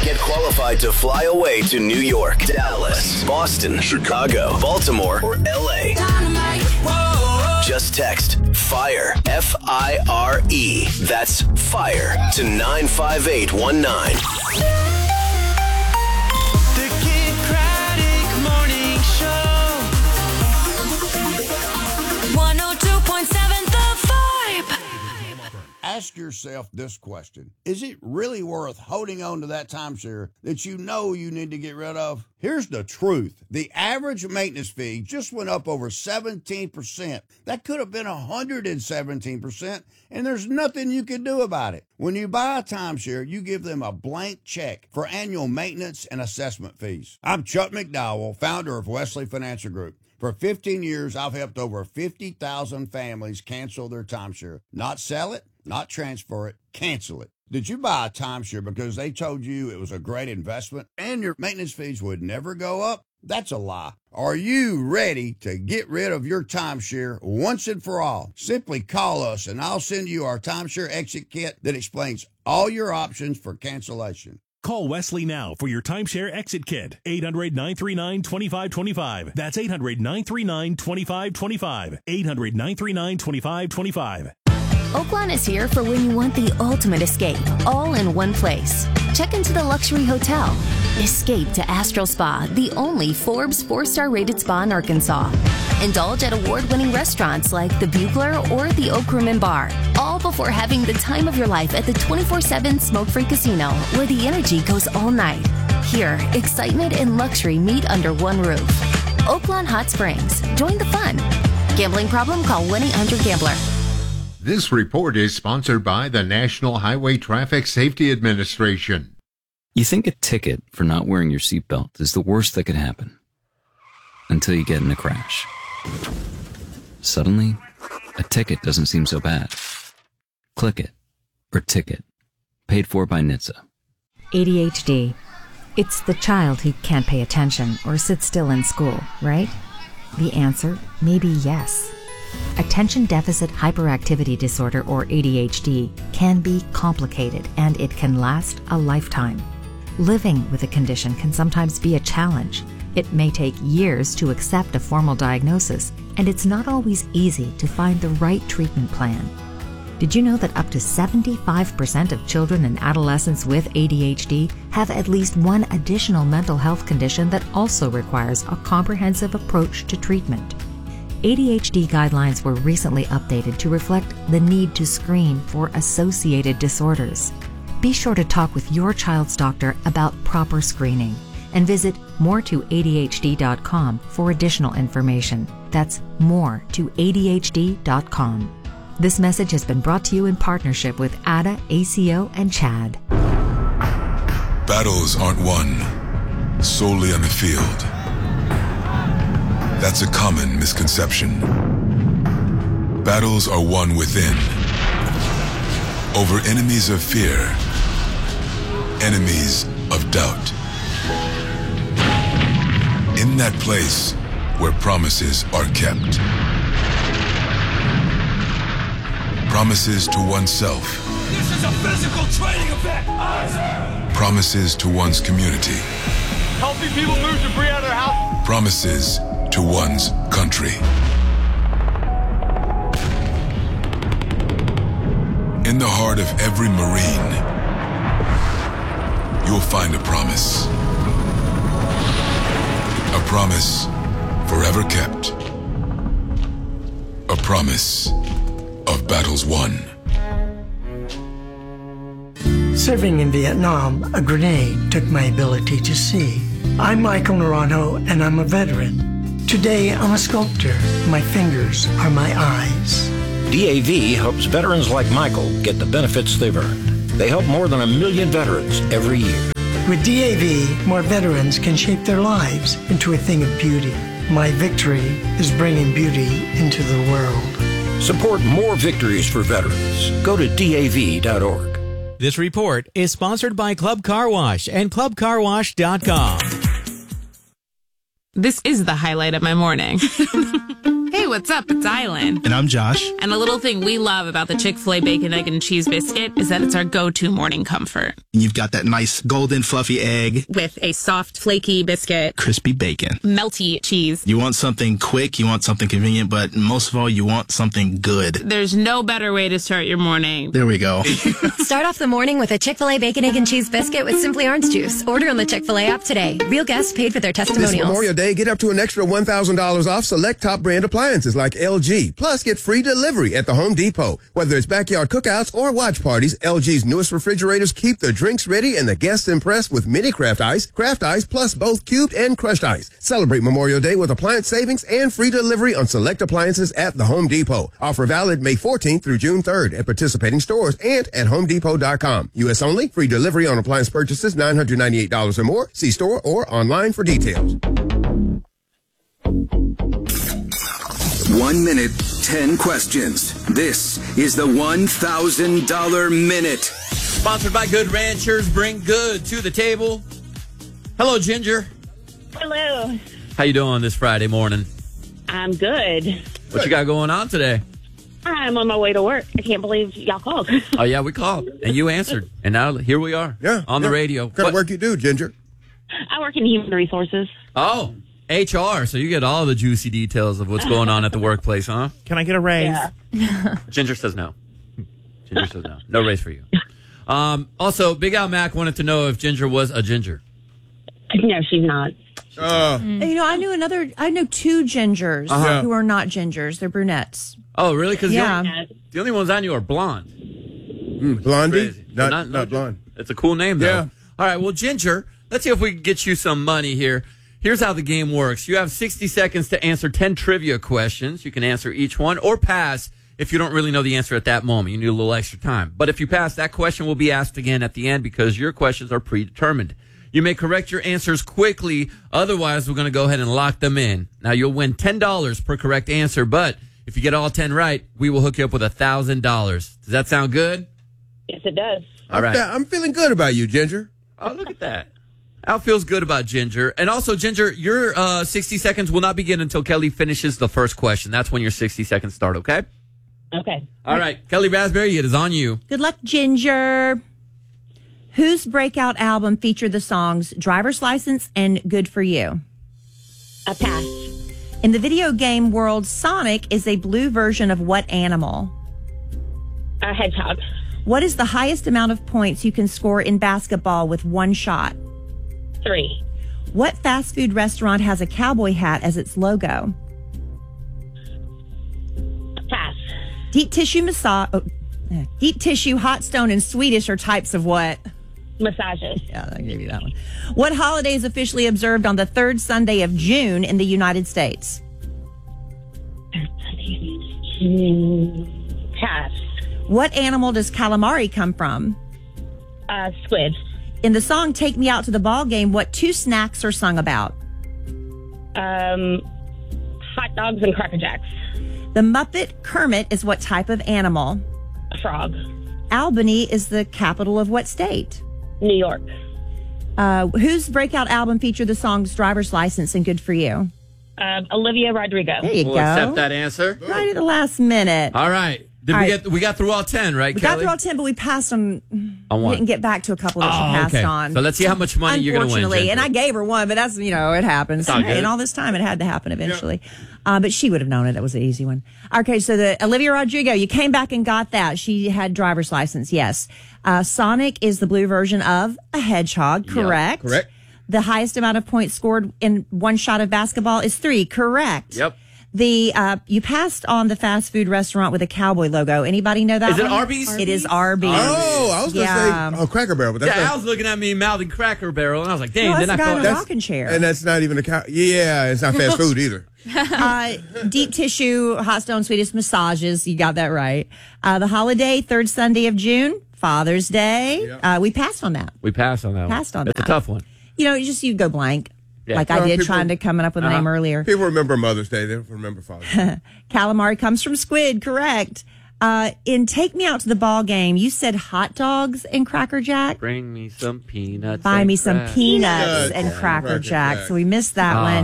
Get qualified to fly away to New York, Dallas, Boston, Chicago, Baltimore, or LA. Just text FIRE, F-I-R-E. That's FIRE to 95819. The Kid Craddock Morning Show. 102.7 The Vibe. Ask yourself this question. Is it really worth holding on to that timeshare that you know you need to get rid of? Here's the truth. The average maintenance fee just went up over 17%. That could have been 117%, and there's nothing you can do about it. When you buy a timeshare, you give them a blank check for annual maintenance and assessment fees. I'm Chuck McDowell, founder of Wesley Financial Group. For 15 years, I've helped over 50,000 families cancel their timeshare. Not sell it, not transfer it, cancel it. Did you buy a timeshare because they told you it was a great investment and your maintenance fees would never go up? That's a lie. Are you ready to get rid of your timeshare once and for all? Simply call us and I'll send you our timeshare exit kit that explains all your options for cancellation. Call Wesley now for your timeshare exit kit. 800-939-2525. That's 800-939-2525. 800-939-2525. Oaklawn is here for when you want the ultimate escape, all in one place. Check into the luxury hotel. Escape to Astral Spa, the only Forbes 4-star rated spa in Arkansas. Indulge at award-winning restaurants like the Bugler or the Oak Room and Bar, all before having the time of your life at the 24/7 smoke-free casino, where the energy goes all night. Here, excitement and luxury meet under one roof. Oaklawn Hot Springs. Join the fun. Gambling problem? Call 1-800-GAMBLER. This report is sponsored by the National Highway Traffic Safety Administration. You think a ticket for not wearing your seatbelt is the worst that could happen. Until you get in a crash. Suddenly, a ticket doesn't seem so bad. Click it, or ticket. Paid for by NHTSA. ADHD. It's the child who can't pay attention or sit still in school, right? The answer may be yes. Attention Deficit Hyperactivity Disorder, or ADHD, can be complicated and it can last a lifetime. Living with a condition can sometimes be a challenge. It may take years to accept a formal diagnosis, and it's not always easy to find the right treatment plan. Did you know that up to 75% of children and adolescents with ADHD have at least one additional mental health condition that also requires a comprehensive approach to treatment? ADHD guidelines were recently updated to reflect the need to screen for associated disorders. Be sure to talk with your child's doctor about proper screening and visit more2adhd.com for additional information. That's more2adhd.com. This message has been brought to you in partnership with ADA, ACO, and CHAD. Battles aren't won solely on the field. That's a common misconception. Battles are won within, over enemies of fear, enemies of doubt. In that place where promises are kept. Promises to oneself. This is a physical training event. Promises to one's community. Helping people move debris out of their house. Promises to one's country. In the heart of every Marine, you'll find a promise. A promise forever kept. A promise of battles won. Serving in Vietnam, a grenade took my ability to see. I'm Michael Naranjo, and I'm a veteran. Today, I'm a sculptor. My fingers are my eyes. DAV helps veterans like Michael get the benefits they've earned. They help more than 1 million veterans every year. With DAV, more veterans can shape their lives into a thing of beauty. My victory is bringing beauty into the world. Support more victories for veterans. Go to DAV.org. This report is sponsored by Club Car Wash and ClubCarWash.com. This is the highlight of my morning. Hey, Hey, what's up? It's Island. And I'm Josh. And a little thing we love about the Chick-fil-A Bacon, Egg, and Cheese Biscuit is that it's our go-to morning comfort. And you've got that nice golden fluffy egg. With a soft, flaky biscuit. Crispy bacon. Melty cheese. You want something quick, you want something convenient, but most of all, you want something good. There's no better way to start your morning. There we go. Start off the morning with a Chick-fil-A Bacon, Egg, and Cheese Biscuit with Simply Orange Juice. Order on the Chick-fil-A app today. Real guests paid for their testimonials. This Memorial Day, get up to an extra $1,000 off select top brand appliances like LG. Plus, get free delivery at the Home Depot. Whether it's backyard cookouts or watch parties, LG's newest refrigerators keep the drinks ready and the guests impressed with mini Craft Ice, plus both cubed and crushed ice. Celebrate Memorial Day with appliance savings and free delivery on select appliances at the Home Depot. Offer valid May 14th through June 3rd at participating stores and at HomeDepot.com. U.S. only. Free delivery on appliance purchases $998 or more. See store or online for details. 1 minute, 10 questions. This is the $1,000 Minute. Sponsored by Good Ranchers. Bring good to the table. Hello, Ginger. Hello. How you doing this Friday morning? I'm good. What you got going on today? I'm on my way to work. I can't believe y'all called. Oh, yeah, we called, and you answered. And now here we are on the radio. What kind of work you do, Ginger? I work in human resources. Oh, HR. So you get all the juicy details of what's going on at the workplace, huh? Can I get a raise? Yeah. Ginger says no. Ginger says no. No raise for you. Also, Big Al Mac wanted to know if Ginger was a ginger. No, she's not. You know, I know two gingers who are not gingers. They're brunettes. Oh, really? Because yeah. The only ones I knew are blonde. Blondie? Not blonde. It's a cool name, though. Yeah. All right, well, Ginger, let's see if we can get you some money here. Here's how the game works. You have 60 seconds to answer 10 trivia questions. You can answer each one or pass if you don't really know the answer at that moment. You need a little extra time. But if you pass, that question will be asked again at the end because your questions are predetermined. You may correct your answers quickly. Otherwise, we're going to go ahead and lock them in. Now, you'll win $10 per correct answer, but if you get all 10 right, we will hook you up with $1,000. Does that sound good? Yes, it does. All right. I'm feeling good about you, Ginger. Oh, look at that. Al feels good about Ginger. And also, Ginger, your 60 seconds will not begin until Kelly finishes the first question. That's when your 60 seconds start, okay? Okay. All right. Kelly Raspberry, it is on you. Good luck, Ginger. Whose breakout album featured the songs Driver's License and Good For You? A pass. In the video game world, Sonic is a blue version of what animal? A hedgehog. What is the highest amount of points you can score in basketball with one shot? 3. What fast food restaurant has a cowboy hat as its logo? Pass. Deep tissue, hot stone, and Swedish are types of what? Massages. Yeah, I gave you that one. What holiday is officially observed on the third Sunday of June in the United States? Pass. What animal does calamari come from? Squid. In the song Take Me Out to the Ball Game, what two snacks are sung about? Hot dogs and Cracker Jacks. The Muppet Kermit is what type of animal? A frog. Albany is the capital of what state? New York. Whose breakout album featured the songs Driver's License and Good For You? Olivia Rodrigo. There you We'll go. accept that answer. Right at the last minute. All right. We got through all 10, right, We Kelly? got through all 10, but we passed on. On one. We didn't get back to a couple that she passed okay. on. So let's see how much money you're going to win, Unfortunately, Ginger. and I gave her one, but that's, it happens. It's all good. And all this time, it had to happen eventually. But she would have known it. That was an easy one. Okay, so the Olivia Rodrigo, you came back and got that. She had driver's license, yes. Sonic is the blue version of a hedgehog, correct? Yep, correct. The highest amount of points scored in one shot of basketball is 3, correct? Yep. You passed on the fast food restaurant with a cowboy logo. Anybody know that Is it one? Arby's? It is Arby's. Oh, I was going to say Cracker Barrel. But that's I was looking at me mouthing Cracker Barrel, and I was like, dang, No, then that's I the guy thought... in a rocking chair. And that's not even a cow. Yeah, it's not fast food either. Deep tissue, hot stone, Swedish massages. You got that right. The holiday, third Sunday of June, Father's Day. Yeah. We passed on that. We passed on that one. Passed on That's that. a tough one. You go blank. Yeah. Like I did trying to come up with a name earlier. People remember Mother's Day. They don't remember Father's Day. Calamari comes from squid, correct. In Take Me Out to the Ball Game, you said hot dogs and Cracker Jack. Bring me some peanuts. Buy and me some crackers. peanuts and Cracker Jack. So we missed that one.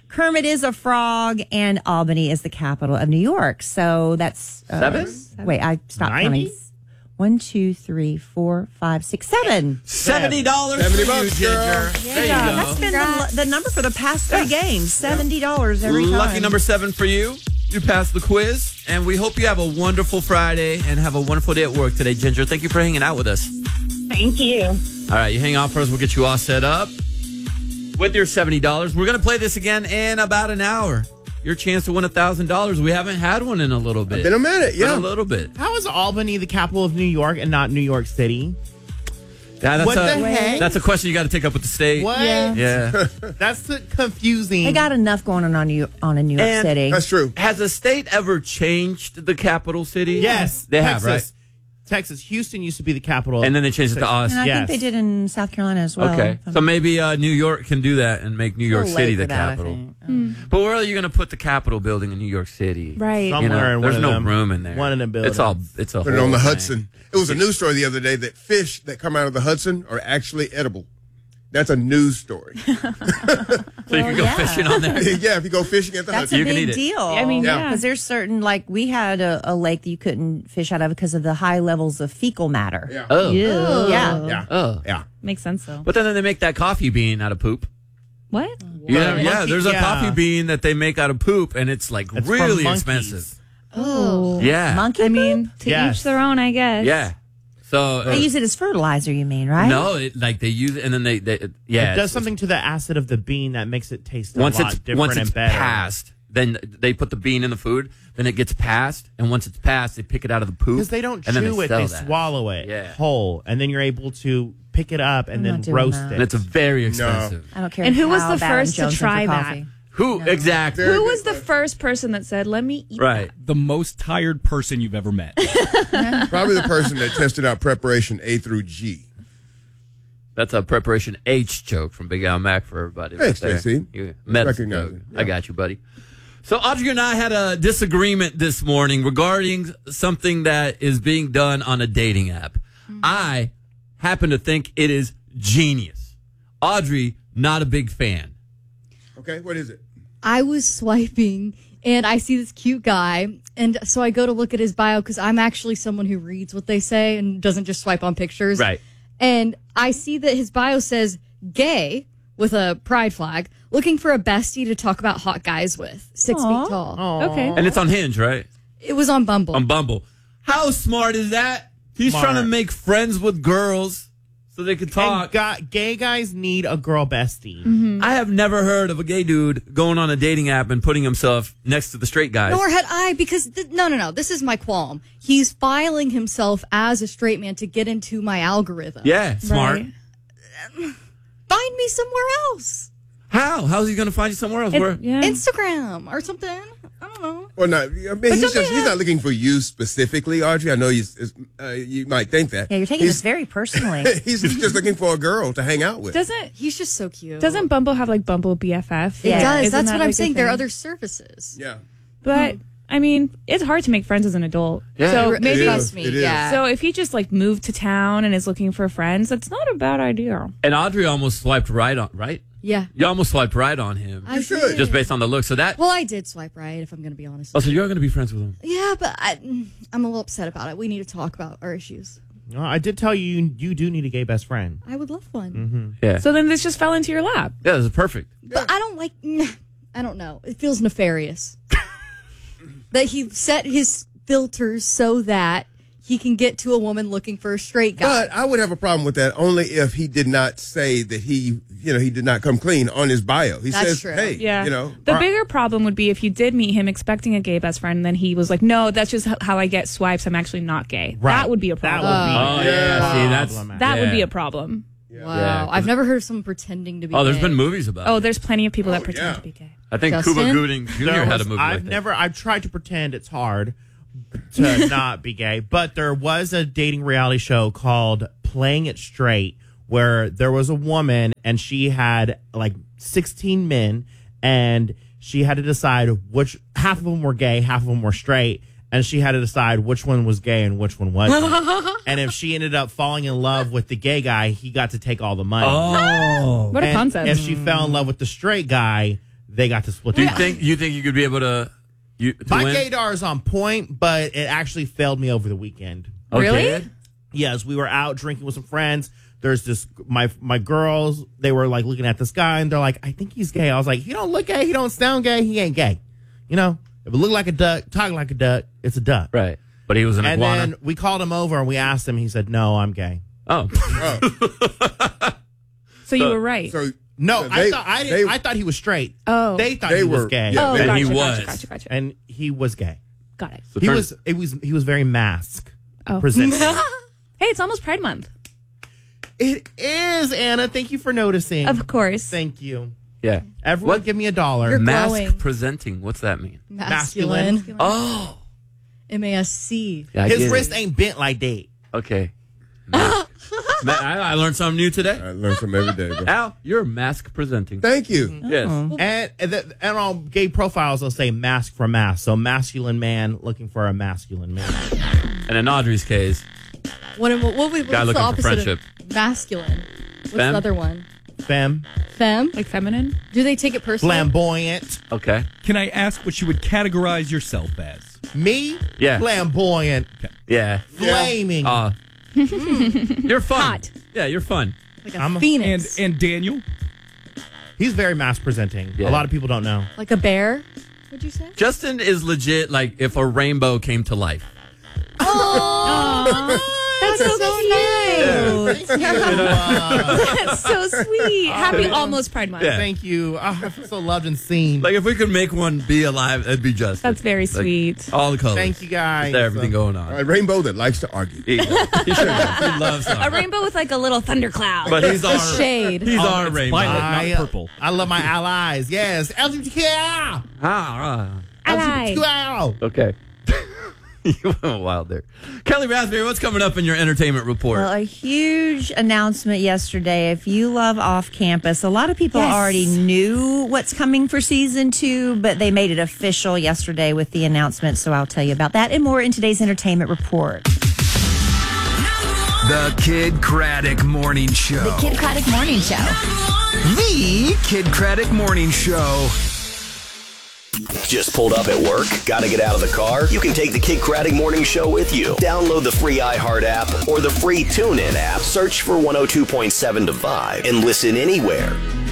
Kermit is a frog, and Albany is the capital of New York. So that's 7? Wait, I stopped counting. 1, 2, 3, 4, 5, 6, 7. $70 $70 for you, girl. Ginger. Yeah, There you go. that's been the number for the past 3 games. $70 every time. Lucky number 7 for you. You passed the quiz, and we hope you have a wonderful Friday and have a wonderful day at work today, Ginger. Thank you for hanging out with us. Thank you. All right, you hang out for us. We'll get you all set up with your $70. We're going to play this again in about an hour. Your chance to win $1,000. We haven't had one in a little bit. Been a minute, yeah. Been a little bit. How is Albany the capital of New York and not New York City? Yeah, What the heck? That's a question you got to take up with the state. What? Yeah. That's confusing. They got enough going on in New York City. That's true. Has the state ever changed the capital city? Yes. They Texas. have, right? Texas. Houston used to be the capital. And then they changed it to Austin. And I think they did in South Carolina as well. Okay. So maybe New York can do that and make New York City the capital. But where are you going to put the Capitol building in New York City? Right. Somewhere in there's one no of them. room in there. One of the buildings. It's a Put it whole on the thing. Hudson. It was a news story the other day that fish that come out of the Hudson are actually edible. That's a news story. So you can go fishing on there. Yeah, if you go fishing at the That's Hudson. a big deal. I mean, yeah. Because there's certain, like, we had a lake that you couldn't fish out of because of the high levels of fecal matter. Yeah. Oh. Yeah. Oh. Yeah. Makes sense, though. But then they make that coffee bean out of poop. What? Yeah, there's a coffee bean that they make out of poop, and it's like It's really from expensive. Oh. Yeah. Monkey I mean, to Yes. each their own, I guess. Yeah. So They use it as fertilizer, you mean, right? no, like they use it, and then they yeah, It does something to the acid of the bean that makes it taste a once lot it's different once and it's better. passed, then they put the bean in the food, then it gets passed, and once it's passed, they pick it out of the poop Because they don't and then chew it, sell they that. swallow it Yeah. whole, and then you're able to pick it up and I'm then not doing roast that. it. And it's a very expensive. I don't care. And who was how the bad I'm first to jonesing for try that? coffee. Who exactly? Very Who good was the question. first person that said, let me eat Right. The most tired person you've ever met. Probably the person that tested out preparation A through G. That's a preparation H joke from Big Al Mac for everybody. Thanks, right there. JC. You medicine Recognize joke. it, yeah. I got you, buddy. So Audrey and I had a disagreement this morning regarding something that is being done on a dating app. I happen to think it is genius. Audrey, not a big fan. Okay, what is it? I was swiping and I see this cute guy. And so I go to look at his bio because I'm actually someone who reads what they say and doesn't just swipe on pictures. Right. And I see that his bio says gay with a pride flag, looking for a bestie to talk about hot guys with, 6 feet tall. Okay. And it's on Hinge, right? It was on Bumble. On Bumble. How smart is that? He's Smart. trying to make friends with girls so they can talk. And gay guys need a girl bestie. Mm-hmm. I have never heard of a gay dude going on a dating app and putting himself next to the straight guys. Nor had I, because no. This is my qualm. He's filing himself as a straight man to get into my algorithm. Yeah, smart. Right. Find me somewhere else. How? How's he going to find you somewhere else? Where? Instagram or something. I don't know. Well, no, I mean, he's not looking for you specifically, Audrey. I know you might think that. Yeah, you're taking this very personally. He's just looking for a girl to hang out with. He's just so cute. Doesn't Bumble have like Bumble BFF? It does. Isn't That's that, what I'm like, a saying. There are thing? other services. Yeah. But I mean, it's hard to make friends as an adult. Yeah. So It maybe is. It is. Yeah. So if he just like moved to town and is looking for friends, that's not a bad idea. And Audrey almost swiped right on, right? Yeah. You almost swiped right on him. I should. Just based on the look. So that. Well, I did swipe right, if I'm going to be honest. Oh, so you're going to be friends with him? Yeah, but I'm a little upset about it. We need to talk about our issues. Well, I did tell you do need a gay best friend. I would love one. Mm-hmm. Yeah. So then this just fell into your lap. Yeah, this is perfect. But I don't like. I don't know. It feels nefarious that he set his filters so that he can get to a woman looking for a straight guy. But I would have a problem with that only if he did not say that he did not come clean on his bio. He That's says, true. hey, Yeah. the The bigger problem would be if you did meet him expecting a gay best friend, and then he was like, "No, that's just how I get swipes. I'm actually not gay." Right. That would be a problem. Oh, yeah. See, that's. That would be yeah. a problem. Wow. Yeah, I've never heard of someone pretending to be Oh, there's gay. been movies about it. Oh, there's plenty of people that pretend to be gay. I think Justin? Cuba Gooding Jr. had a movie like that. I've tried to pretend it's hard to not be gay, but there was a dating reality show called Playing It Straight where there was a woman and she had like 16 men and she had to decide which half of them were gay, half of them were straight, and she had to decide which one was gay and which one wasn't. And if she ended up falling in love with the gay guy, he got to take all the money. Oh. What a And concept. If she fell in love with the straight guy, they got to split. Do the you think you could be able to? My win? gaydar is on point, but it actually failed me over the weekend. Really? Yes, we were out drinking with some friends. There's this my girls. They were like looking at this guy, and they're like, "I think he's gay." I was like, "He don't look gay. He don't sound gay. He ain't gay." You know, if it look like a duck, talk like a duck, it's a duck. Right. But he was an iguana. And then we called him over and we asked him. He said, "No, I'm gay." Oh. So you were right. So no, I thought he was straight. Oh. They thought he was gay. Yeah, and gotcha, he was. Gotcha. And he was gay. Got it. So He was very mask presenting. Hey, it's almost Pride Month. It is, Anna. Thank you for noticing. Of course. Thank you. Yeah. Everyone give me $1. You're Mask glowing. presenting. What's that mean? Masculine. Oh. MASC. Yeah, His wrist ain't bent like that. Okay. I learned something new today. I learn something every day. Bro. Al, you're mask presenting. Thank you. Yes. And on gay profiles, they'll say mask for mask. So masculine man looking for a masculine man. And in Audrey's case, What's guy the looking for opposite friendship. of masculine? What's Femme? the other one? Femme. Femme? Like feminine? Do they take it personally? Flamboyant. Okay. Can I ask what you would categorize yourself as? Me? Yeah. Flamboyant. Yeah. Flaming. You're fun. Hot. Yeah, you're fun. Like a phoenix. And Daniel? He's very mask presenting. Yeah. A lot of people don't know. Like a bear, would you say? Justin is legit like if a rainbow came to life. Oh, That's so nice. That's so sweet. Happy almost Pride Month. Yeah. Thank you. Oh, I feel so loved and seen. Like if we could make one be alive, it'd be Justin. That's very Like, sweet. all the colors. Thank you, guys. Just everything going on. A rainbow that likes to argue. He loves A rainbow with like a little thundercloud. But he's our shade. He's our it's rainbow. violet, not purple. I love my allies. Yes. LGBTQ. Ally. LGBTQ. Okay. You went wild there. Kelly Raspberry, what's coming up in your entertainment report? Well, a huge announcement yesterday. If you love Off Campus, a lot of people already knew what's coming for season 2, but they made it official yesterday with the announcement. So I'll tell you about that and more in today's entertainment report. The Kid Craddock Morning Show. The Kid Craddock Morning Show. The Kid Craddock Morning Show. Just pulled up at work? Gotta get out of the car? You can take the Kid Craddock Morning Show with you. Download the free iHeart app or the free TuneIn app. Search for 102.7 to Vibe and listen anywhere,